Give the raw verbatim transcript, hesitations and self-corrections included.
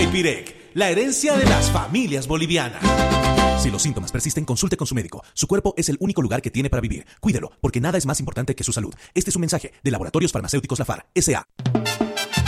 Haipirec, la herencia de las familias bolivianas. Si los síntomas persisten, consulte con su médico. Su cuerpo es el único lugar que tiene para vivir. Cuídelo, porque nada es más importante que su salud. Este es un mensaje de Laboratorios Farmacéuticos Lafar, S A